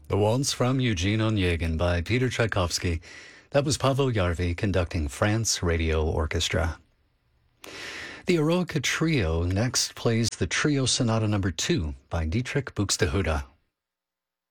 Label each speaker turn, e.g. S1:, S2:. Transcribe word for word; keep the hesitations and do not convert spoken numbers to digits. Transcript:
S1: The Waltz from Eugene Onegin by Peter Tchaikovsky. That was Pavel Yarvi conducting France Radio Orchestra. The Eroica Trio next plays the Trio Sonata Number two by Dietrich Buxtehude.